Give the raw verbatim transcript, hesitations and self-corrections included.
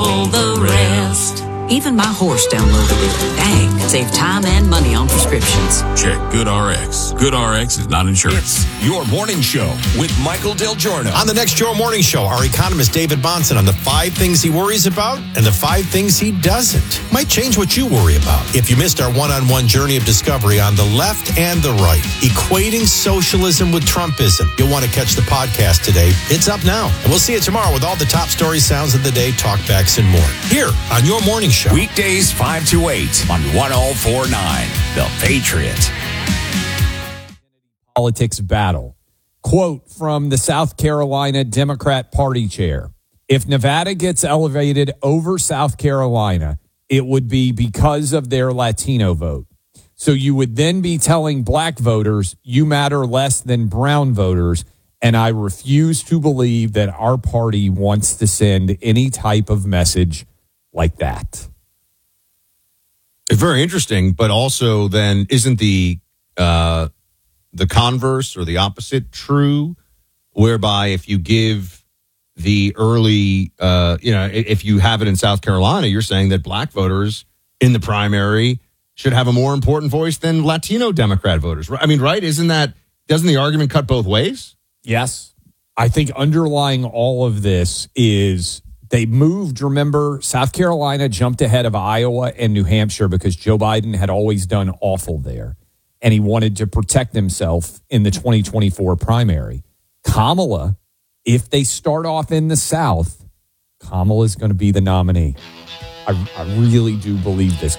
all the rest. Even my horse downloaded it. Dang, save time and money on prescriptions. Check GoodRx. GoodRx is not insurance. It's Your Morning Show with Michael Del Giorno. On the next Your Morning Show, our economist David Bahnsen on the five things he worries about and the five things he doesn't. Might change what you worry about. If you missed our one-on-one journey of discovery on the left and the right, equating socialism with Trumpism, you'll want to catch the podcast today. It's up now. And we'll see you tomorrow with all the top story sounds of the day, talkbacks, and more. Here on Your Morning Show. Weekdays five to eight on one oh four point nine, The Patriot. Politics battle. Quote from the South Carolina Democrat Party chair. If Nevada gets elevated over South Carolina, it would be because of their Latino vote. So you would then be telling black voters you matter less than brown voters. And I refuse to believe that our party wants to send any type of message like that. It's very interesting, but also then isn't the uh, the converse or the opposite true, whereby if you give the early, uh, you know, if you have it in South Carolina, you're saying that black voters in the primary should have a more important voice than Latino Democrat voters. I mean, right? Isn't that, doesn't the argument cut both ways? Yes. I think underlying all of this is they moved, remember, South Carolina jumped ahead of Iowa and New Hampshire because Joe Biden had always done awful there, and he wanted to protect himself in the twenty twenty-four primary. Kamala, if they start off in the South, Kamala is going to be the nominee. I, I really do believe this.